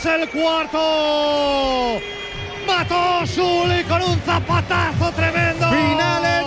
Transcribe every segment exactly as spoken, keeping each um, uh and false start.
Es el cuarto. Mató Schulli con un zapatazo tremendo. Final en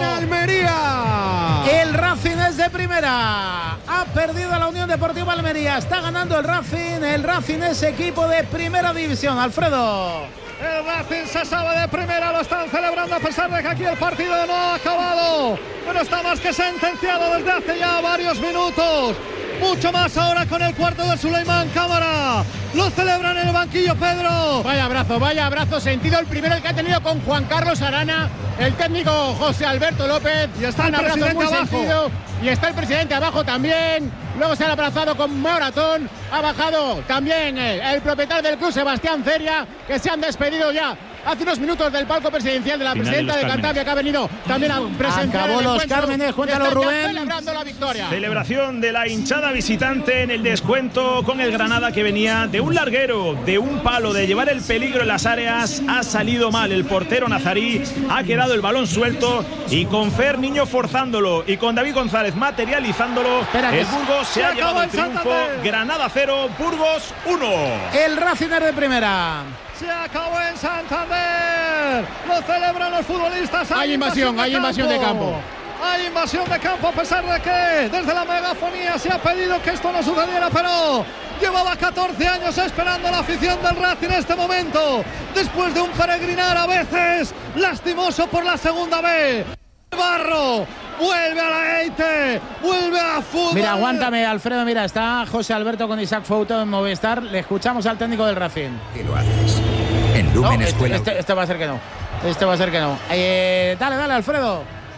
Almería. El Racing es de primera. Ha perdido la Unión Deportiva Almería. Está ganando el Racing. El Racing es equipo de primera división. Alfredo. El Racing se sabe de primera, lo están celebrando a pesar de que aquí el partido no ha acabado, pero está más que sentenciado desde hace ya varios minutos. Mucho más ahora con el cuarto de Suleiman Cámara. Lo celebran en el banquillo, Pedro. Vaya abrazo, vaya abrazo sentido. El primero el que ha tenido con Juan Carlos Arana, el técnico José Alberto López. Y está el presidente muy abajo. Sentido. Y está el presidente abajo también. Luego se ha abrazado con Moratón. Ha bajado también el, el propietario del club, Sebastián Ceria, que se han despedido ya hace unos minutos del palco presidencial de la Final presidenta de, de Cantabria, que ha venido también a presentar Acabó el los encuentro. Cármenes, cuéntalo, Rubén. Celebrando la victoria. Celebración de la hinchada visitante en el descuento con el Granada, que venía de un larguero, de un palo, de llevar el peligro en las áreas. Ha salido mal el portero nazarí, ha quedado el balón suelto, y con Fer Niño forzándolo y con David González materializándolo, Espera, el Burgos se, se ha llevado el triunfo. Santander. Granada cero, Burgos uno. El Racing es de primera. Se acabó en Santander. Lo celebran los futbolistas. Hay, hay invasión, hay invasión de campo. Hay invasión de campo, a pesar de que desde la megafonía se ha pedido que esto no sucediera, pero llevaba catorce años esperando la afición del Racing en este momento, después de un peregrinar a veces lastimoso por la segunda vez. Barro vuelve a la Eite, vuelve a fútbol. Mira, aguántame, Alfredo, mira, está José Alberto con Isaac Fouto en Movistar. Le escuchamos al técnico del Racing. Y lo haces. En Lumen no, Escuela. Este, este, este va a ser que no. Este va a ser que no. Eh, dale, dale, Alfredo.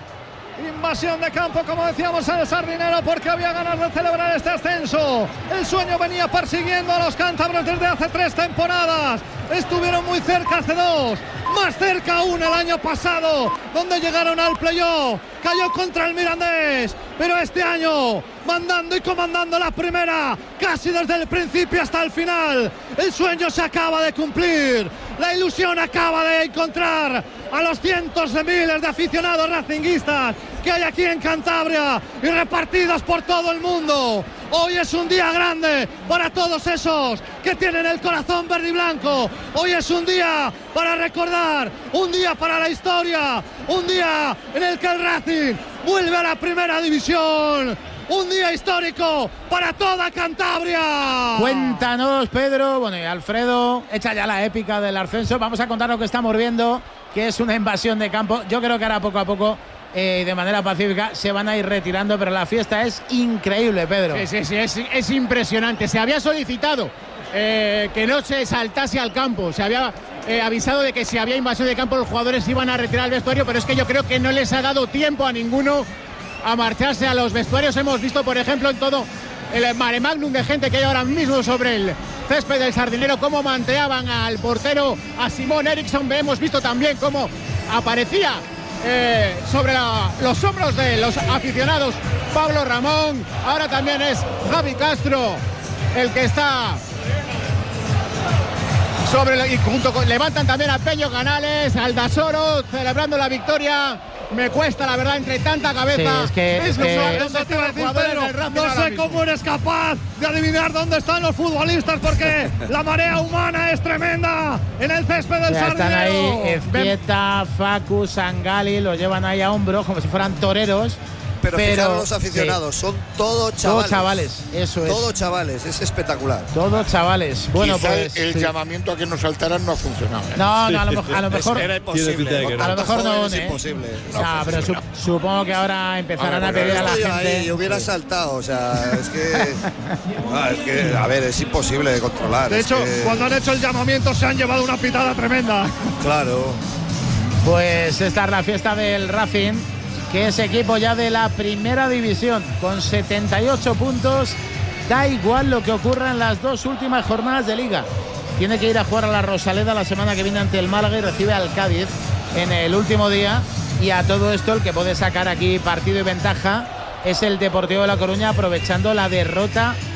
Invasión de campo, como decíamos, en el Sardinero, porque había ganas de celebrar este ascenso. El sueño venía persiguiendo a los cántabros desde hace tres temporadas. Estuvieron muy cerca hace dos, más cerca aún el año pasado, donde llegaron al playoff. Cayó contra el Mirandés, pero este año mandando y comandando la primera, casi desde el principio hasta el final. El sueño se acaba de cumplir, la ilusión acaba de encontrar a los cientos de miles de aficionados racinguistas que hay aquí en Cantabria y repartidos por todo el mundo. Hoy es un día grande para todos esos que tienen el corazón verde y blanco. Hoy es un día para recordar, un día para la historia, un día en el que el Racing vuelve a la primera división. Un día histórico para toda Cantabria. Cuéntanos, Pedro, bueno, y Alfredo, echa ya la épica del ascenso. Vamos a contar lo que estamos viendo, que es una invasión de campo. Yo creo que ahora poco a poco, eh, de manera pacífica, se van a ir retirando, pero la fiesta es increíble, Pedro. Sí, sí, sí, es, es impresionante. Se había solicitado eh, que no se saltase al campo. Se había eh, avisado de que si había invasión de campo los jugadores iban a retirar al vestuario, pero es que yo creo que no les ha dado tiempo a ninguno a marcharse a los vestuarios. Hemos visto, por ejemplo, en todo el mare magnum de gente que hay ahora mismo sobre el césped del Sardinero, cómo manteaban al portero, a Simón Eriksson. Hemos visto también cómo aparecía eh, sobre la, los hombros de los aficionados Pablo Ramón. Ahora también es Javi Castro el que está sobre el, y junto con, levantan también a Peño Canales, Aldasoro celebrando la victoria. Me cuesta, la verdad, entre tanta cabeza. Sí, es que, es que... No sé cómo eres capaz de adivinar dónde están los futbolistas, porque la marea humana es tremenda en el césped del ya Sardinero. Están ahí Ezquieta, Facu, Sangali, los llevan ahí a hombros como si fueran toreros. Pero, pero fijaros los aficionados, sí, son todos chavales. Todos chavales, eso es. Todos chavales, es espectacular. Todos chavales. Bueno, Quizá pues el sí. llamamiento a que nos saltaran no ha funcionado. ¿eh? No, no, a lo, a lo mejor. Era imposible. A lo mejor no, es ¿eh? imposible. No, no pero su, supongo que ahora empezarán a, ver, a pedir a la gente. Ahí, hubiera saltado, o sea, es que, no, es que, a ver, es imposible de controlar. De hecho, que... cuando han hecho el llamamiento se han llevado una pitada tremenda. Claro. Pues esta es la fiesta del Racing, que es equipo ya de la primera división, con setenta y ocho puntos. Da igual lo que ocurra en las dos últimas jornadas de Liga. Tiene que ir a jugar a la Rosaleda la semana que viene ante el Málaga y recibe al Cádiz en el último día. Y a todo esto el que puede sacar aquí partido y ventaja es el Deportivo de La Coruña, aprovechando la derrota